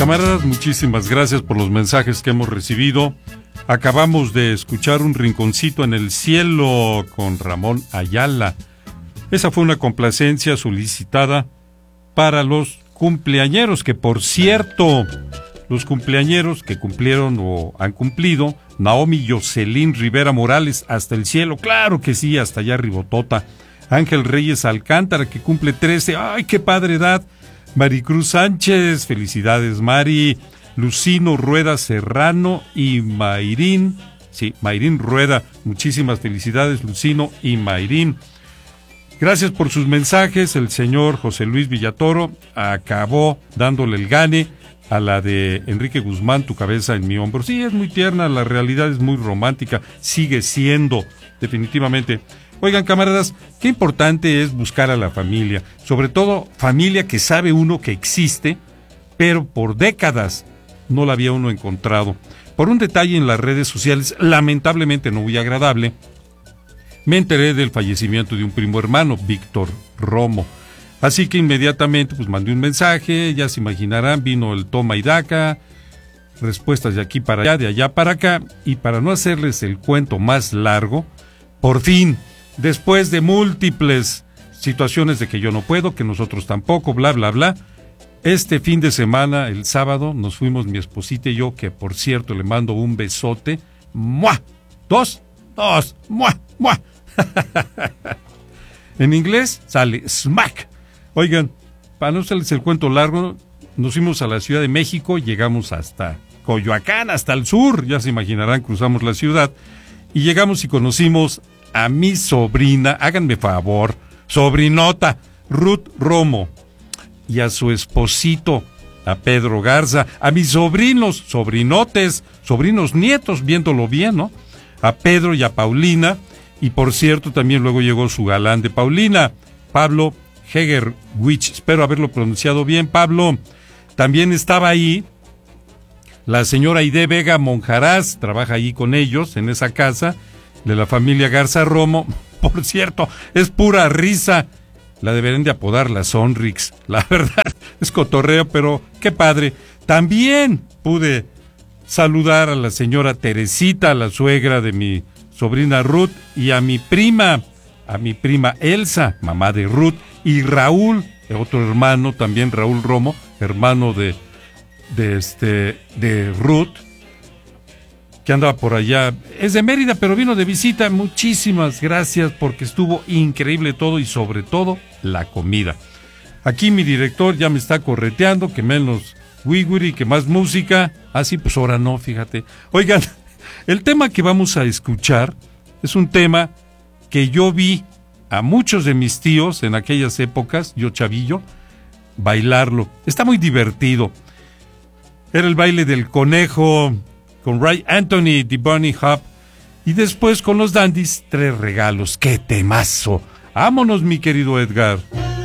camaradas, muchísimas gracias por los mensajes que hemos recibido. Acabamos de escuchar Un Rinconcito en el Cielo con Ramón Ayala. Esa fue una complacencia solicitada para los cumpleañeros, que por cierto, los cumpleañeros que cumplieron o han cumplido, Naomi Jocelyn Rivera Morales, hasta el cielo, claro que sí, hasta allá Ribotota. Ángel Reyes Alcántara, que cumple 13, ¡ay, qué padre edad! Maricruz Sánchez, felicidades Mari. Lucino Rueda Serrano y Mayrín, sí, Mayrín Rueda, muchísimas felicidades Lucino y Mayrín. Gracias por sus mensajes. El señor José Luis Villatoro acabó dándole el gane a la de Enrique Guzmán, Tu cabeza en mi hombro. Sí, es muy tierna, la realidad es muy romántica, sigue siendo, definitivamente. Oigan, camaradas, qué importante es buscar a la familia, sobre todo familia que sabe uno que existe, pero por décadas no la había uno encontrado. Por un detalle en las redes sociales, lamentablemente no muy agradable, me enteré del fallecimiento de un primo hermano, Víctor Romo. Así que inmediatamente pues mandé un mensaje, ya se imaginarán, vino el toma y daca, respuestas de aquí para allá, de allá para acá, y para no hacerles el cuento más largo, por fin, después de múltiples situaciones de que yo no puedo, que nosotros tampoco, bla, bla, bla, este fin de semana, el sábado, nos fuimos mi esposita y yo, que por cierto le mando un besote, ¡mua! Dos, ¡mua! ¡Mua! En inglés sale smack. Oigan, para no hacerles el cuento largo, nos fuimos a la Ciudad de México, llegamos hasta Coyoacán, hasta el sur, ya se imaginarán, cruzamos la ciudad, y llegamos y conocimos a mi sobrina, háganme favor, sobrinota, Ruth Romo, y a su esposito, a Pedro Garza, a mis sobrinos, sobrinotes, sobrinos nietos, viéndolo bien, ¿no? A Pedro y a Paulina, y por cierto también luego llegó su galán de Paulina, Pablo Hegerwich, espero haberlo pronunciado bien, Pablo. También estaba ahí la señora Aide Vega Monjarás, trabaja ahí con ellos, en esa casa, de la familia Garza Romo, por cierto, es pura risa. La deberían de apodar la Sonrix, la verdad, es cotorreo, pero qué padre. También pude saludar a la señora Teresita, la suegra de mi sobrina Ruth, y a mi prima Elsa, mamá de Ruth, y Raúl, otro hermano, también Raúl Romo, hermano de Ruth, que andaba por allá, es de Mérida, pero vino de visita. Muchísimas gracias porque estuvo increíble todo y sobre todo la comida. Aquí mi director ya me está correteando, que menos wiguri, que más música. Sí, pues ahora no, fíjate. Oigan, el tema que vamos a escuchar es un tema que yo vi a muchos de mis tíos en aquellas épocas, yo chavillo, bailarlo. Está muy divertido. Era el baile del conejo, con Ray Anthony, The Bunny Hop, y después con los Dandies, Tres Regalos. ¡Qué temazo! ¡Vámonos, mi querido Edgar!